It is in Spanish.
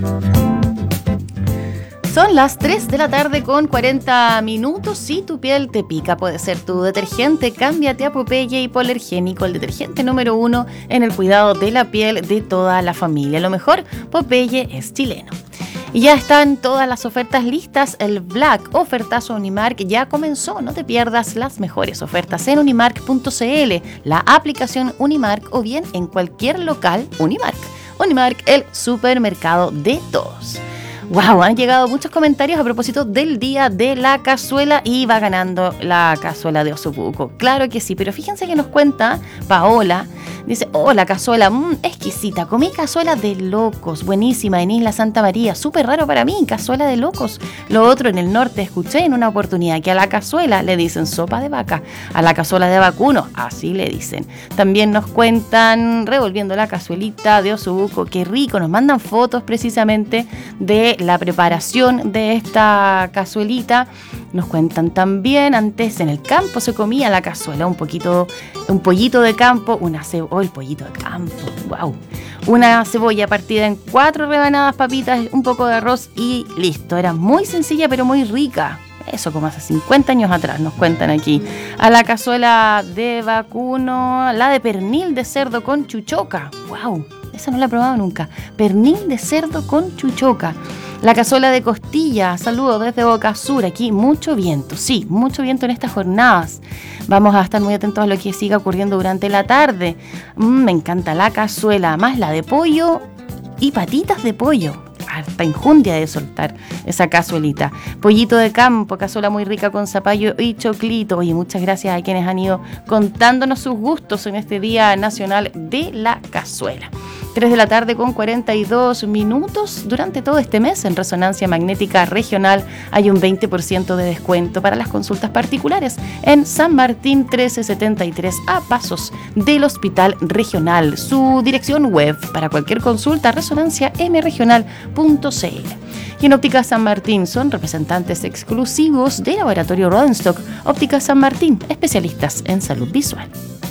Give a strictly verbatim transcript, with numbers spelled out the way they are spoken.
Son las tres de la tarde con cuarenta minutos. Si tu piel te pica, puede ser tu detergente. Cámbiate a Popeye Hipoalergénico, el detergente número uno en el cuidado de la piel de toda la familia. Lo mejor, Popeye es chileno. Y ya están todas las ofertas listas. El Black Ofertazo Unimark ya comenzó. No te pierdas las mejores ofertas en unimark punto c l, la aplicación Unimark o bien en cualquier local Unimark. Unimark, el supermercado de todos. Wow, han llegado muchos comentarios a propósito del día de la cazuela y va ganando la cazuela de osobuco. Claro que sí, pero fíjense que nos cuenta Paola. Dice, oh, la cazuela, mmm, exquisita. Comí cazuela de locos, buenísima en Isla Santa María. Súper raro para mí, cazuela de locos. Lo otro, en el norte escuché en una oportunidad que a la cazuela le dicen sopa de vaca, a la cazuela de vacuno, así le dicen. También nos cuentan, revolviendo la cazuelita de osobuco, qué rico. Nos mandan fotos precisamente de la preparación de esta cazuelita. Nos cuentan también, antes en el campo se comía la cazuela, un poquito, un pollito de campo, una cebolla, oh, el pollito de campo, wow, una cebolla partida en cuatro rebanadas, papitas, un poco de arroz y listo. Era muy sencilla pero muy rica. Eso como hace cincuenta años atrás, nos cuentan aquí. A la cazuela de vacuno, la de pernil de cerdo con chuchoca. ¡Wow! Esa no la he probado nunca. Pernil de cerdo con chuchoca. La cazuela de costilla, saludos desde Boca Sur, aquí mucho viento, sí, mucho viento en estas jornadas. Vamos a estar muy atentos a lo que siga ocurriendo durante la tarde. Mm, me encanta la cazuela, más la de pollo y patitas de pollo. Harta injundia de soltar esa cazuelita. Pollito de campo, cazuela muy rica con zapallo y choclito. Oye, muchas gracias a quienes han ido contándonos sus gustos en este Día Nacional de la Cazuela. tres de la tarde con cuarenta y dos minutos. Durante todo este mes en Resonancia Magnética Regional hay un veinte por ciento de descuento para las consultas particulares en San Martín trece setenta y tres, a pasos del Hospital Regional. Su dirección web para cualquier consulta, resonancia m regional punto c l. Y en Óptica San Martín son representantes exclusivos de Laboratorio Rodenstock. Óptica San Martín, especialistas en salud visual.